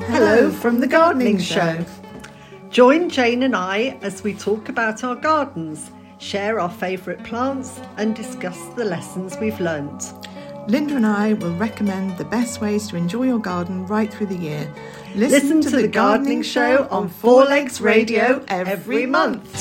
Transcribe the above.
Hello from the Gardening Show. Join Jane and I as we talk about our gardens, share our favourite plants and discuss the lessons we've learnt. Linda and I will recommend the best ways to enjoy your garden right through the year. Listen to the Gardening Show on Four Legs Radio every month.